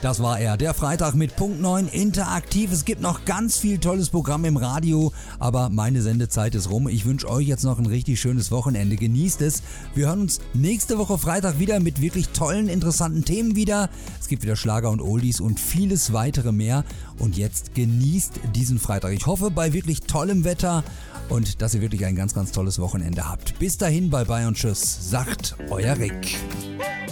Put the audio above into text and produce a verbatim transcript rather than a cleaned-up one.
Das war er, der Freitag mit Punkt neun interaktiv. Es gibt noch ganz viel tolles Programm im Radio, aber meine Sendezeit ist rum. Ich wünsche euch jetzt noch ein richtig schönes Wochenende. Genießt es. Wir hören uns nächste Woche Freitag wieder mit wirklich tollen, interessanten Themen wieder. Es gibt wieder Schlager und Oldies und vieles weitere mehr. Und jetzt genießt diesen Freitag. Ich hoffe, bei wirklich tollem Wetter und dass ihr wirklich ein ganz, ganz tolles Wochenende habt. Bis dahin, bye bye und tschüss, sagt euer Rick.